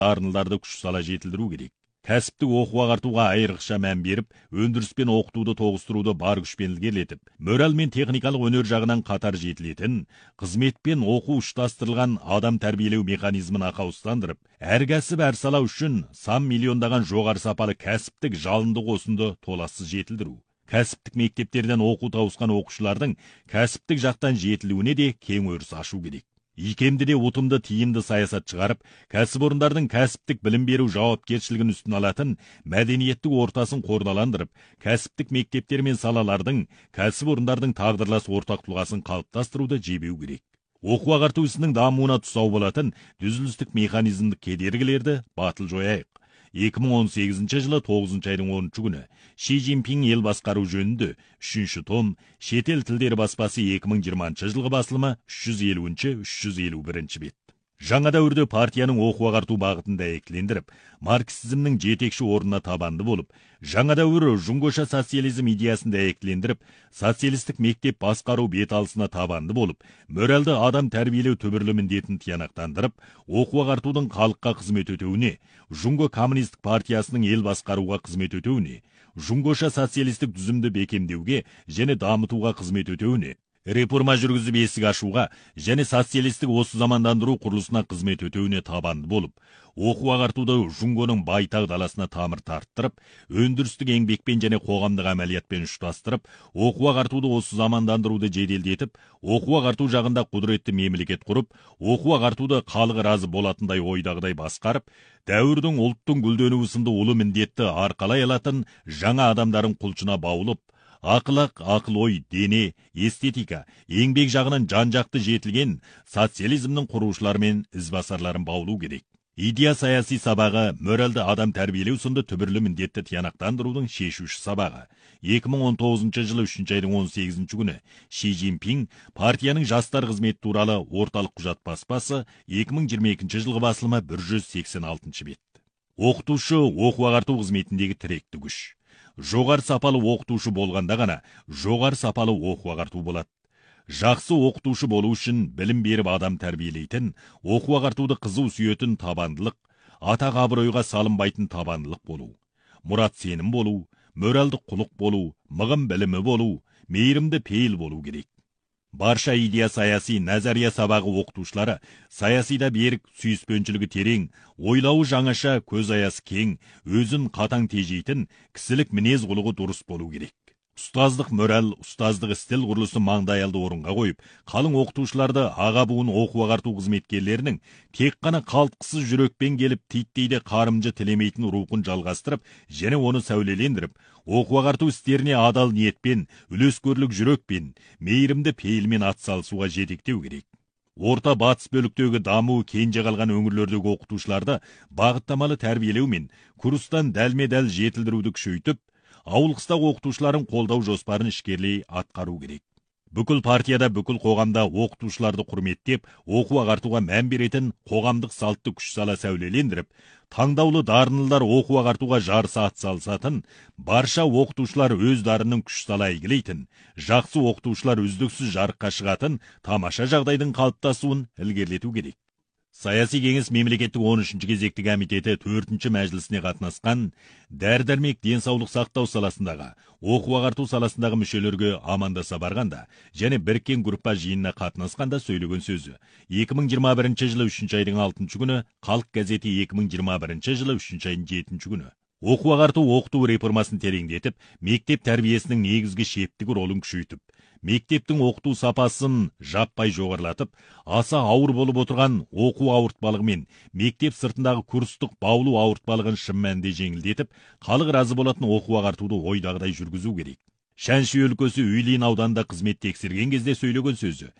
дарыныларды күш сала жетілдіру керек. Кәсіптік оқу ағартуға айрықша мән беріп, өндіріс пен оқытуды тоғыстыруды бар күшпен ілгерілетіп, мораль мен техникалық өнер жағынан қатар жетілетін, қызмет пен оқу ұштастырылған адам тәрбиелеу механизмін ақаустандырып, әр кәсіп әр сала үшін сан миллиондаған жоғары сапалы кәсіптік жалынды қосынды толассыз жетілдіру. Кәсіптік мектептерден оқу тауысқан оқушылардың кәсіптік жақтан жетілуіне де кең өріс ашу керек. Икемді де ұтымды тиімді саясат шығарып, кәсіпорындардың кәсіптік білім беру жауапкершілігін үстін алатын мәдениеттік ортасын қордаландырып, кәсіптік мектептер мен салалардың, кәсіпорындардың тағдырлас ортақ тұлғасын қалыптастыруды жебеу керек. Оқу ағарту ісінің дамуына тұсау болатын дүзілістік механизмдік кедергілерді батыл жояйық. 2018 жылы 9 айдың 10 күні Ши Цзиньпин ел басқару жөнінде 3-ші том шетел тілдері баспасы 2020 жылғы басылымы 350-351 бет. Жаңа дәуірде партияның оқу ағарту бағытын дәйектілендіріп, марксизмнің жетекші орнына табанды болып, жаңа дәуір жұңгоша социализм идеясын дәйектілендіріп, социалистік мектеп басқару беталысына табанды болып, моральды адам тәрбиелеу түбірлі міндетін тиянақтандырып, оқу ағартудың халыққа қызмет өтеуіне, жұңго коммунистік партиясының ел басқаруға қызмет өтеуіне, жұңгоша социалистік түзімді бекемдеуге және дамытуға қызмет өтеуіне, реформа жүргізіп есік ашуға және социалистік осы замандандыру құрылысына қызмет өтеуіне табанды болып, оқу ағартуды жұңгоның байтақ даласына тамыр тарттырып, өндірістік еңбекпен және қоғамдық әмәлиятпен ұштастырып, оқу ағартуды осы замандандыруды жеделдетіп, оқу ағарту жағында құдіретті мемлекет құрып, оқу ағартуды халық разы болатындай ойдағыдай басқарып, дәуірдің ұлттың гүлденуі сынды ұлы міндетті арқалай алатын жаңа адамдардың құлшына баулып, ақылақ, ақыл-ой, дене, эстетика, еңбек жағынан жан-жақты жетілген социализмнің құрушылары мен ізбасарларын баулу керек. Идея саяси сабағы, моральды адам тәрбиелеу сынды түбірлі міндетті тиянақтандырудың шешуші сабағы. 2019 жылы 3 айдың 18 күні Ши Цзиньпин партияның жастар қызметі туралы орталық құжат баспасы 2022 жылғы басылымы 186 бет. Оқытушы оқу ағарту қызметіндегі тіректі күш. Жоғары сапалы оқытушы болғанда ғана жоғары сапалы оқу ағарту болады. Жақсы оқытушы болу үшін білім беріп адам тәрбиелейтін, оқу ағартуды қызу сүйетін табандылық, атақ абыройға салынбайтын табандылық болу, мұрат сенім болу, моральдық құлық болу, мығым білімі болу, мейірімді пейіл болу керек. Барша идея саяси назария сабағы оқытушылары саясида берік, сүйіспеншілігі терең, ойлауы жаңаша, көз аясы кең, өзін қатаң тежейтін, кісілік мінез құлығы дұрыс болу керек. Ұстаздық мораль, ұстаздық стил құрылысы маңдайалды орынға қойып, қалың оқытушыларды аға буын оқу ағарту қызметкерлерінің тек қана қалтқысыз жүрекпен келіп титтейде қарымжы тілемейтін рухын жалғастырып, және оны сәулелендіріп, оқу ағарту істеріне адал ниетпен, үлескерлік жүрекпен, мейірімді пейілмен атсалысуға жетектеу керек. Орта батыс бөліктегі дамуы кенже қалған өңірлердегі оқытушыларды бағыттамалы тәрбиелеумен, курстан дәлме-дәл жетілдіруді күшейтіп, ауыл қыстақ оқытушыларын қолдау жоспарын ішкерлей атқару керек. Бүкіл партияда, бүкіл қоғамда оқытушыларды құрметтеп, оқу ағартуға мән беретін қоғамдық салтты күш сала сәулелендіріп, таңдаулы дарынлылар оқу ағартуға жарыса атсалысатын, барша оқытушылар өз дарынын күш сала игілейтін, жақсы оқытушылар үздіксіз жарыққа шығатын тамаша жағдайдың қалыптасуын ілгерілету керек. Саяси кеңес мемлекеттік 13-ші кезекті комитеті 4-ші мәжілісіне қатынасқан, дәрі-дәрмек денсаулық сақтау саласындағы, оқу ағарту саласындағы мүшелерге амандаса барғанда, және біріккен группа жиынына қатынасқанда сөйлеген сөзі. 2021 жылы 3 айдың 6 күні, Халық газеті 2021 жылы 3 айдың 7 күні. Оқу ағарту оқыту реформасын тереңдетіп, мектеп тәрбиесінің негізгі шептігі ролын күшейтіп, мектептің оқыту сапасын жаппай жоғарылатып, аса ауыр болып отырған оқу ауыртпалығымен мектеп сыртындағы курстық баулу ауыртпалығын шын мәнінде жеңілдетіп, халық разы болатын оқу ағартуды ойдағыдай жүргізу керек. Шәнши өлкесі Үйлин ауданында қызмет тексерген кезде сөйлеген сөзі.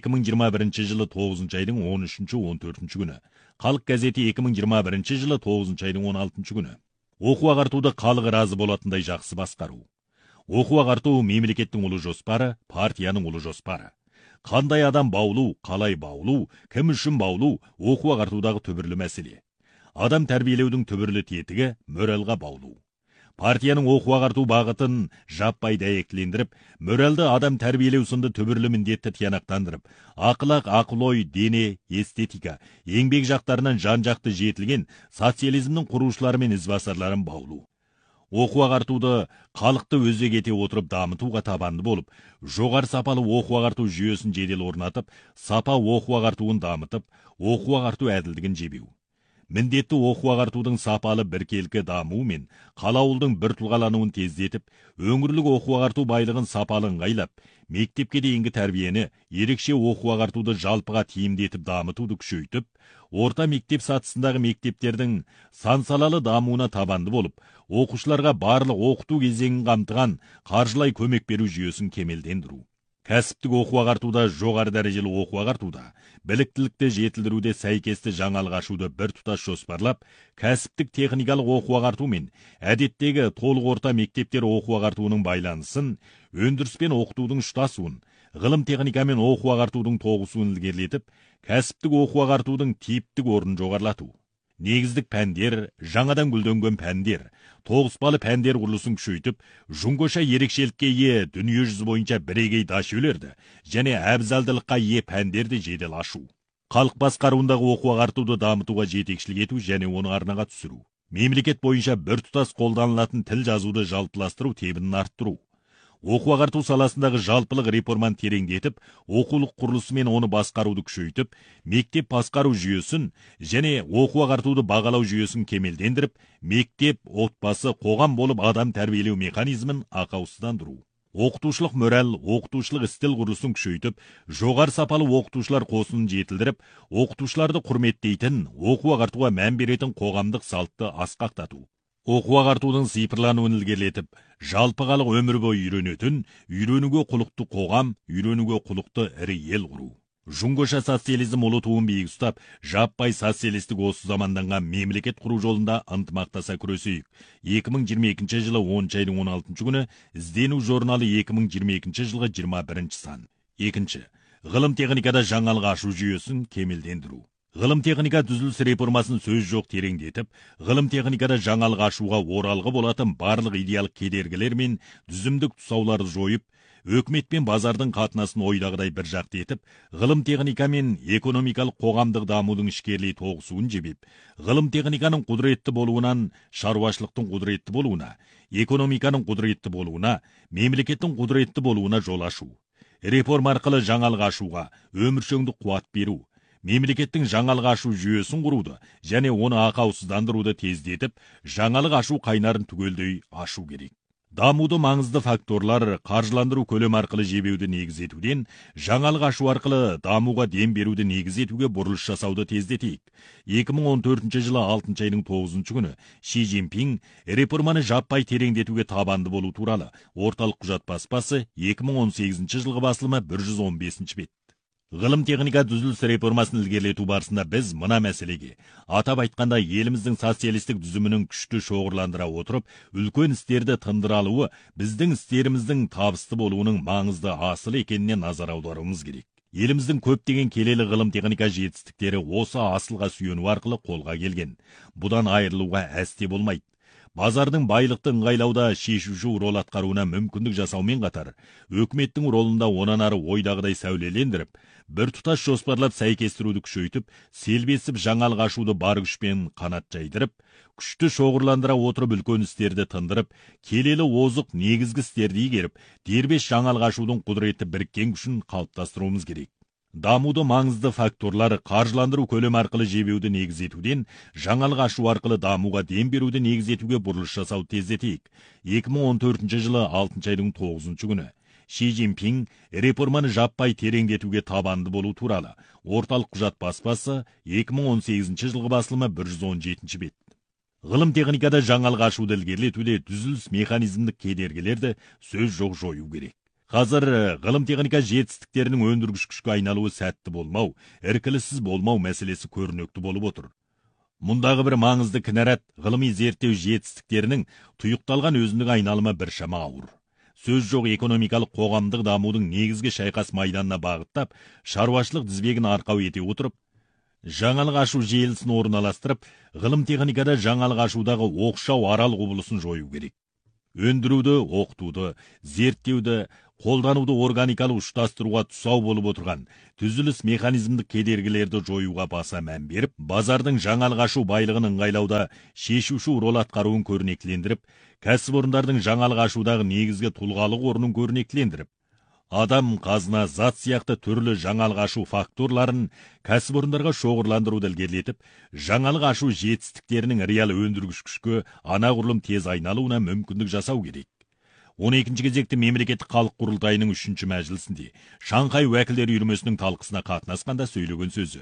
2021 жылы 9 айдың 13-14 күні. Халық газеті 2021 жылы 9 айдың 16 күні. Оқу ағартуды халық разы болатындай жақсы басқару. Оқу ағарту мемлекеттің ұлы жоспары, партияның ұлы жоспары. Қандай адам баулу, қалай баулу, кім үшін баулу, оқу ағартудағы түбірлі мәселе. Адам тәрбиелеудің түбірлі тетігі моральға баулу. партияның оқу-ағарту бағытын жаппай дәйектілендіріп, моральды адам тәрбиелеу сынды түбірлі міндетті тиянақтандырып, ақыл-ақ, ақыл-ой, дене, эстетика, еңбек жақтарынан жан-жақты жетілген социализмнің құрушылары мен ізбасарларын баулу. Оқу-ағартуды халықты өзек ете отырып дамытуға табанды болып, жоғары сапалы оқу-ағарту жүйесін жедел орнатып, сапа оқу-ағартуын дамытып, оқу-ағарту әділдігін жебеу. Міндетті оқу-ағартудың сапалы біркелкі дамуы мен қалауылдың бір тұлғалануын тездетіп, өңірлік оқу-ағарту байлығын сапалы ыңғайлап, мектепке дейінгі тәрбиені, ерекше оқу-ағартуды жалпыға тиімді етіп дамытуды күшейтіп, орта мектеп сатысындағы мектептердің сан-салалы дамуына табанды болып, оқушыларға барлық оқыту кезеңін қамтыған қаржылай көмек беру жүйесін кемелдендіру. Кәсіптік оқу-ағартуда, жоғары дәрежелі оқу-ағартуда, біліктілікті жетілдіруде сәйкесті жаңалық ашуды бір тұтас жоспарлап, кәсіптік техникалық оқу-ағарту мен әдеттегі толық орта мектептер оқу-ағартуының байланысын, өндіріс пен оқытудың ұштасуын, ғылым техника мен оқу-ағартудың тоғысуын ілгерілетіп, кәсіптік оқу-ағартудың типтік орнын жоғарылату. Негіздік пәндер, жаңадан гүлденген пәндер, тоғыспалы пәндер құрылысын күшейтіп, жұңғыша ерекшелікке ие дүниежүзі бойынша бірегей дашөлерді және әбзалдылыққа ие пәндерді жедел ашу. Халық басқаруындағы оқу-ағартуды дамытуға жетекшілік ету және оны арнаға түсіру. Мемлекет бойынша біртұтас қолданылатын тіл жазуды жалпыластыру тебінін арттыру. Оқу-ағарту саласындағы жалпылық реформаны тереңдетіп, оқулық құрылысы мен оны басқаруды күшейтіп, мектеп басқару жүйесін және оқу-ағартуды бағалау жүйесін кемелдендіріп, мектеп, отбасы, қоғам болып адам тәрбиелеу механизмін ақаусыздандыру. Оқытушылық мораль, оқытушылық стил құрылысын күшейтіп, жоғары сапалы оқытушылар қосынын жетілдіріп, оқытушыларды құрметтейтін, оқу-ағартуға мән беретін қоғамдық салтты асқақтату. Оқу-ағартудың цифрлануын ілгерілетіп, жалпығалық өмір бойы үйренетін, үйренуге құлықты қоғам, үйренуге құлықты ірі ел құру. Жұңғыша социализм ұлы туын биік ұстап, жаппай социалистік осы заманданған мемлекет құру жолында ынтымақтаса күресейік. 2022 жылы 10 айдың 16 күні іздену журналы 2022 жылғы 21 сан. Екінші, ғылым техникада жаңалық ашу жүйесін кемелдендіру. Ғылым техника түзіліс реформасын сөз жоқ тереңдетіп, ғылым техникада жаңалық ашуға оралғы болатын барлық идеялық кедергілер мен дүзімдік тұсауларды жойып, өкімет пен базардың қатынасын ойдағыдай бір жақты етіп, ғылым техника мен экономикалық қоғамдық дамудың ішкерлей тоғысуын жебеп, ғылым техниканың құдіретті болуынан шаруашылықтың құдіретті болуына, экономиканың құдіретті болуына, мемлекеттің құдіретті болуына жол ашу. Реформа арқылы жаңалық ашуға өміршеңдік қуат беру, мемлекеттің жаңалық ашу жүйесін құруды және оны ақаусыздандыруды тездетіп, жаңалық ашу қайнарын түгелдей ашу керек. Дамуды маңызды факторлар қаржыландыру көлем арқылы жебеуді негіз етуден, жаңалық ашу арқылы дамуға дем беруді негіз етуге бұрылыс жасауды тездетейік. 2014 жылы 6 айдың 9 күні Ши Цзиньпин реформаны жаппай тереңдетуге табанды болу туралы орталық құжат баспасы 2018 жылғы басылымы 115 бет. Ғылым техника түзіліс реформасын ілгерілету барысында біз мына мәселеге, атап айтқанда еліміздің социалистік түзімінің күшті шоғырландыра отырып, үлкен істерді тындыра алуы біздің істеріміздің табысты болуының маңызды асыл екеніне назар аударуымыз керек. Еліміздің көптеген келелі ғылым техника жетістіктері осы асылға сүйену арқылы қолға келген. Бұдан айырылуға әсте болмайды. Базардың байлықты ыңғайлауда шешуші рол атқаруына мүмкіндік жасаумен қатар, өкіметтің ролында онан ары ойдағыдай сәулелендіріп, бір тұтас жоспарлап сәйкестіруді күшейтіп, селбесіп жаңалық ашуды бар күшпен қанат жайдырып, күшті шоғырландыра отырып үлкен істерді тындырып, келелі озық негізгі істерді игеріп, дербес жаңалық ашудың құдіреті біріккен күшін қалыптастыруымыз керек. Дамуды маңызды факторлар қаржыландыру көлем арқылы жебеуді негіз етуден, жаңалық ашу арқылы дамуға дем беруді негіз етуге бұрылыс жасау тездетейік. 2014 жылы 6 айдың 9 күні Ши Цзиньпин реформаны жаппай тереңдетуге табанды болу туралы орталық құжат баспасы 2018 жылғы басылымы 117 бет. Ғылым техникада жаңалық ашуды ілгерілетуде түзіліс механизмдік кедергілерді сөз жоқ жою керек. Қазір ғылым техника жетістіктерінің өндіргіш күшке айналуы сәтті болмау, іркіліссіз болмау мәселесі көрнекті болып отыр. Мұндағы бір маңызды кінәрат ғылыми зерттеу жетістіктерінің тұйықталған өзіндік айналымы біршама ауыр. Сөз жоқ экономикалық қоғамдық дамудың негізгі шайқас майданына бағыттап, шаруашылық тізбегін арқау ете отырып, жаңалық ашу желісін орналастырып, ғылым техникада жаңалық ашудағы оқшау арал құбылысын жою керек. өндіруді, оқытуды, зерттеуді, қолдануды органикалық ұштастыруға тұсау болып отырған түзіліс механизмдік кедергілерді жоюға баса мән беріп, базардың жаңалық ашу байлығын ыңғайлауда шешуші рол атқаруын көрнектілендіріп, кәсіпорындардың жаңалық ашудағы негізгі тұлғалық орнын көрнектілендіріп, адам, қазына, зат сияқты түрлі жаңалық ашу факторларын кәсіпорындарға шоғырландыруды ілгерілетіп, жаңалық ашу жетістіктерінің реал өндіргіш күшке анағұрлым тез айналуына мүмкіндік жасау керек. 12-ші кезекті мемлекеттік халық құрылтайының 3-ші мәжілісінде Шанхай уәкілдер үйірмесінің талқысына қатынасқанда сөйлеген сөзі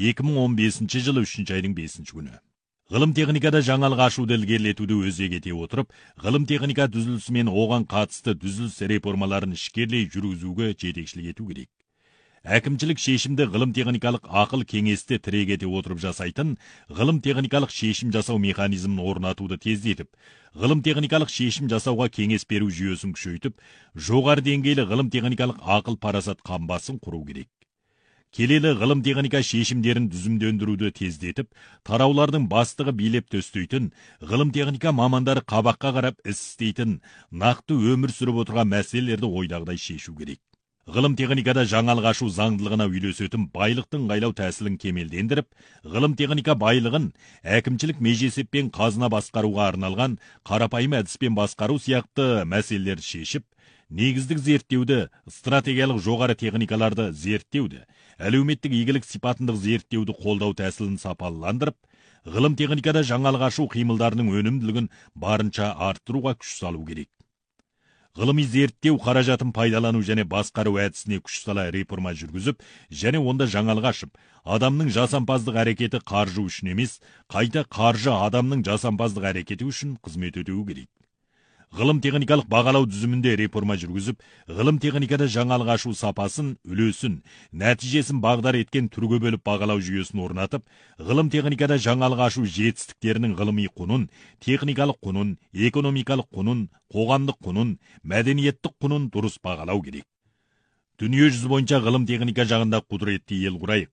2015 жылы 3 айдың 5 күні. Ғылым техникада жаңалық ашуды ілгерілетуді өзек ете отырып, ғылым техника түзілісі мен оған қатысты түзіліс реформаларын ішкерлей жүргізуге жетекшілік ету керек. Әкімшілік шешімді ғылым техникалық ақыл кеңесте тірек ете отырып жасайтын, ғылым техникалық шешім жасау механизмін орнатуды тездетіп, ғылым техникалық шешім жасауға кеңес беру жүйесін күшейтіп, жоғары деңгейлі ғылым техникалық ақыл парасат қамбасын құру керек. Келелі ғылым техника шешімдерін дүзімдендіруді тездетіп, тараулардың бастығы билеп төстейтін, ғылым техника мамандары қабаққа қарап іс істейтін, нақты өмір сүріп отырған мәселелерді ойдағыдай шешу керек. Ғылым техникада жаңалық ашу заңдылығына үйлесетін байлықтың ыңғайлау тәсілін кемелдендіріп, ғылым техника байлығын әкімшілік межесеппен қазына басқаруға арналған қарапайым әдіспен басқару сияқты мәселелерді шешіп, негіздік зерттеуді, стратегиялық жоғары техникаларды зерттеуді, әлеуметтік игілік сипатындық зерттеуді қолдау тәсілін сапалыландырып, ғылым техникада жаңалық ашу қимылдарының өнімділігін барынша арттыруға күш салу керек. Ғылыми зерттеу қаражатын пайдалану және басқару әдісіне күш сала реформа жүргізіп, және онда жаңалық ашып, адамның жасампаздық әрекеті қаржы үшін емес, қайта қаржы адамның жасампаздық әрекеті үшін қызмет етуі керек. Ғылым техникалық бағалау дүзімінде реформа жүргізіп, ғылым техникада жаңалық ашу сапасын, үлесін, нәтижесін бағдар еткен түрге бөліп бағалау жүйесін орнатып, ғылым техникада жаңалық ашу жетістіктерінің ғылыми құнын, техникалық құнын, экономикалық құнын, қоғамдық құнын, мәдениеттік құнын дұрыс бағалау керек. Дүние жүзі бойынша ғылым техника жағында құдіретті ел құрайық.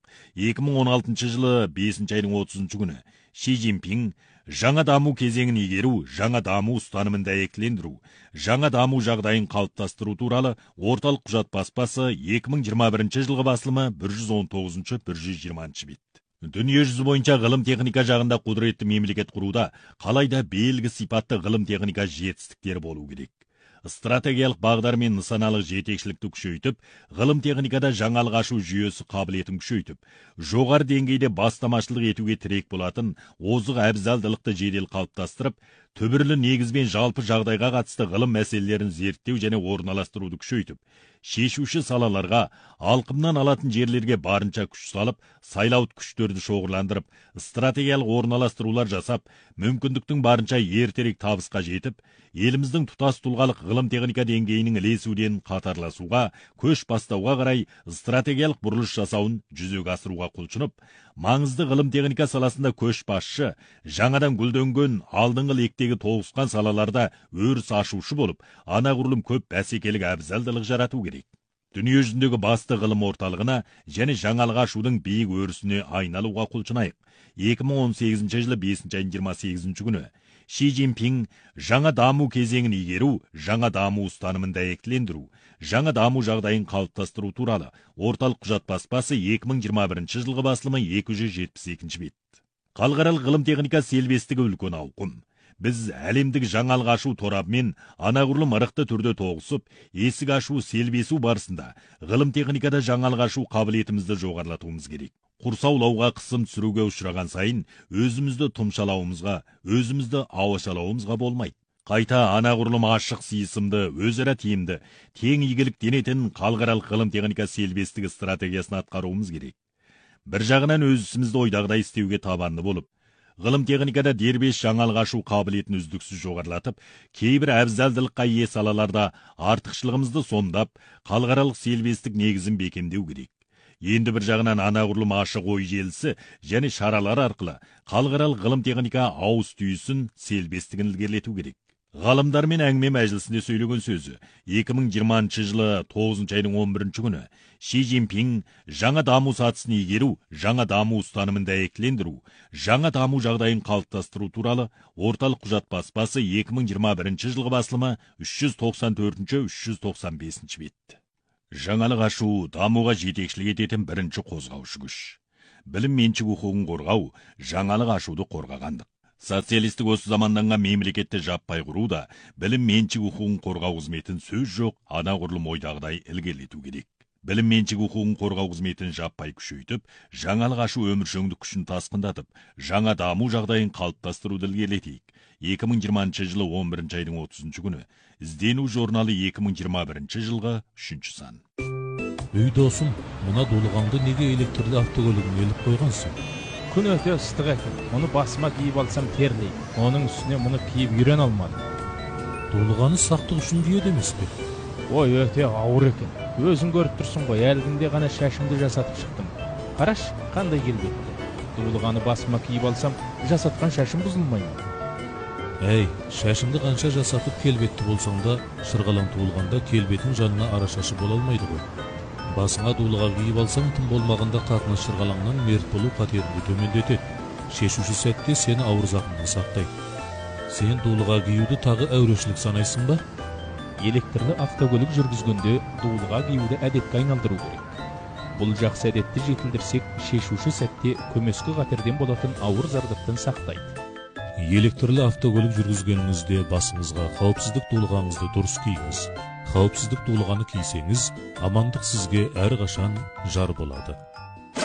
2016 жылы 5 айдың 30 күні Ши Цзиньпин жаңа даму кезеңін игеру, жаңа даму ұстанымын дәйектілендіру, жаңа даму жағдайын қалыптастыру туралы орталық құжат баспасы 2021 жылғы басылымы 119-120 бет. Дүние жүзі бойынша ғылым техника жағында құдіретті мемлекет құруда қалайда белгі сипатты ғылым техника жетістіктері болу керек. Стратегиялық бағдар мен нысаналық жетекшілікті күшейтіп, ғылым техникада жаңалық ашу жүйесі қабілетін күшейтіп, жоғары деңгейде бастамашылық етуге тірек болатын озық әбзалдылықты жедел қалыптастырып, түбірлі негізбен жалпы жағдайға қатысты ғылым мәселелерін зерттеу және орналастыруды күшейтіп, шешуші салаларға, алқымнан алатын жерлерге барынша күш салып, сайлауыт күштерді шоғырландырып, стратегиялық орналастырулар жасап, мүмкіндіктің барынша ертерек табысқа жетіп, еліміздің тұтас тұлғалық ғылым техника деңгейінің ілесуден қатарласуға, көш бастауға қарай стратегиялық бұрылыс жасауын жүзеге асыруға құлшынып, маңызды ғылым техника саласында көш басшы, жаңадан гүлденген алдыңғы лектегі тоғысқан салаларда өріс ашушы болып, анағұрлым көп бәсекелік әбзалдылық жарату керек. Дүние жүзіндегі басты ғылым орталығына және жаңалық ашудың биік өрісіне айналуға құлшынайық. 2018 жылы 5 айдың 28 күні Ши Цзиньпин жаңа даму кезеңін игеру, жаңа даму ұстанымын дәйектілендіру, жаңа даму жағдайын қалыптастыру туралы орталық құжат баспасы 2021 жылғы басылымы 272 бет. Халықаралық ғылым техника селбестігі үлкен ауқым. Біз әлемдік жаңалық ашу торабымен анағұрлым ырықты түрде тоғысып, есік ашу, селбесу барысында ғылым техникада жаңалық ашу қабілетімізді жоғарлатуымыз керек. Құрсаулауға қысым түсіруге ұшыраған сайын, өзімізді тұмшалауымызға, өзімізді ауашалауымызға болмайды. Қайта анағұрлым ашық сыйысымды, өзара тиімді, тең игілік денетін халықаралық ғылым техника селбестігі стратегиясын атқаруымыз керек. Бір жағынан өз ісімізді ойдағыдай істеуге табанды болып, ғылым техникада дербес жаңалық ашу қабілетін үздіксіз жоғарлатып, кейбір әбзалдылыққа ие салаларда артықшылығымызды сомдап, халықаралық селбестік негізін бекемдеу керек. Енді бір жағынан анағұрлым ашық ой желісі және шаралар арқылы халықаралық ғылым техника ауыз түйісін, селбестігін ілгерілету керек. Ғалымдар мен әңгіме мәжілісінде сөйлеген сөзі 2020 жылы 9 айдың 11 күні Ши Цзиньпин жаңа даму сатысын игеру, жаңа даму ұстанымын дәйектілендіру, жаңа даму жағдайын қалыптастыру туралы орталық құжат баспасы 2021 жылғы басылымы 394-395 бет. Жаңалық ашу дамуға жетекшілік ететін бірінші қозғаушы күш. Білім меншік құқығын қорғау, жаңалық ашуды қорғағандық. Социалистік осы заманданған мемлекетті жаппай құру да, білім меншік құқығын қорғау қызметін сөз жоқ, анағұрлым ойдағыдай ілгерілету керек. Білім меншік құқығын қорғау қызметін жаппай күшейтіп, жаңалық ашу өміршеңдік күшін тасқындатып, жаңа даму жағдайын қалыптастыруды ілгерілетейік. 2020 жылы 11 айдың 30 күні іздену журналы 2021 жылғы 3 сан. Үй досым, мұна дулығанды неге электрлі автокөлігін еліп қойғансың? Күн өте ыстық екен. Оны басыма киіп алсам терлейді. Оның үстіне мұны киіп үйрен алмадым. Дулығаны сақтық үшін киеді емес пе? Ой, өте ауыр екен. Өзің көріп тұрсың ғой, әлгінде ғана шашымды жасатып шықтым. Қараш, қандай келбетті. Дулығаны басыма киіп алсам, жасатқан шашым бұзылмайды. Әй, шашымды қанша жасатып келбетті болсаң да, шырғалаң туылғанда келбетің жанына арашашы бола алмайды ғой. Басыңа дулыға киіп алсаң, тым болмағанда қатыны шырғалаңнан мерт болу қатеріңді төмендетеді. Шешуші сәтте сені ауыр зақымнан сақтайды. Сен дулыға киюді тағы әурешілік санайсың ба? Электрлі автокөлік жүргізгенде дулыға киюді әдетке айналдыру керек. Бұл жақсы әдетті жетілдірсек, шешуші сәтте көмескі қатерден болатын ауыр зардаптан сақтайды. Электрлі автокөлік жүргізгеніңізде басыңызға қауіпсіздік дулығаңызды дұрыс киіңіз. Қауіпсіздік дулығаны кисеңіз, амандық сізге әрқашан жар болады.